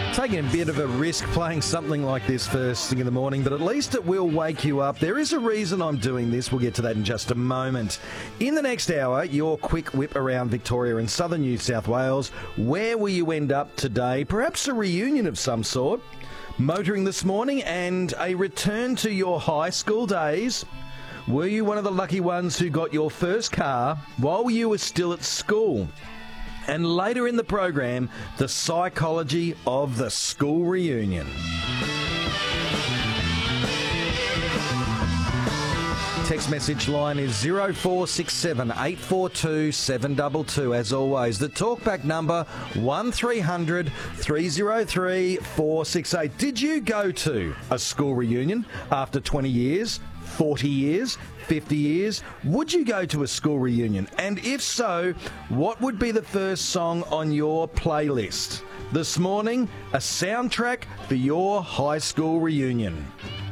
Taking a bit of a risk playing something like this first thing in the morning, but at least it will wake you up. There is a reason I'm doing this. We'll get to that in just a moment. In the next hour, your quick whip around Victoria and southern New South Wales. Where will you end up today? Perhaps a reunion of some sort. Motoring this morning and a return to your high school days. Were you one of the lucky ones who got your first car while you were still at school? And later in the program, the psychology of the school reunion. Text message line is 0467 842 722. As always, the talkback number 1300 303 468. Did you go to a school reunion after 20 years, 40 years, 50 years? Would you go to a school reunion? And if so, what would be the first song on your playlist? This morning, a soundtrack for your high school reunion.